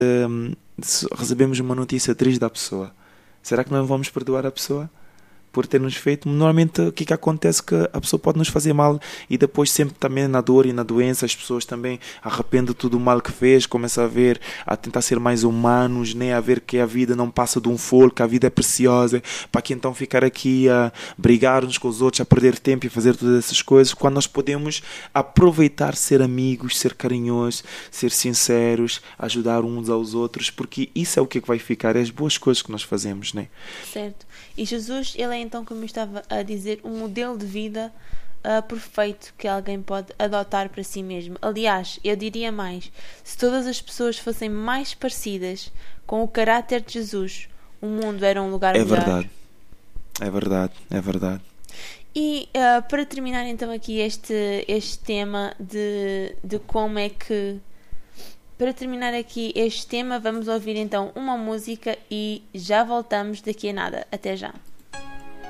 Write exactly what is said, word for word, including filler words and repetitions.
hum, se recebemos uma notícia triste da pessoa, será que não vamos perdoar a pessoa por ter nos feito? Normalmente o que, que acontece é que a pessoa pode nos fazer mal e depois sempre também na dor e na doença as pessoas também arrependem de tudo o mal que fez, começam a ver, a tentar ser mais humanos, né? A ver que a vida não passa de um fogo, que a vida é preciosa, para que então ficar aqui a brigar uns com os outros, a perder tempo e fazer todas essas coisas, quando nós podemos aproveitar ser amigos, ser carinhosos, ser sinceros, ajudar uns aos outros, porque isso é o que é que vai ficar, é as boas coisas que nós fazemos, né? Certo. E Jesus, ele é então, como eu estava a dizer, um modelo de vida uh, perfeito que alguém pode adotar para si mesmo. Aliás, eu diria mais, se todas as pessoas fossem mais parecidas com o caráter de Jesus, o mundo era um lugar É melhor. verdade, é verdade, é verdade. E uh, para terminar então aqui este, este tema de, de como é que... Para terminar aqui este tema, vamos ouvir então uma música e já voltamos daqui a nada. Até já.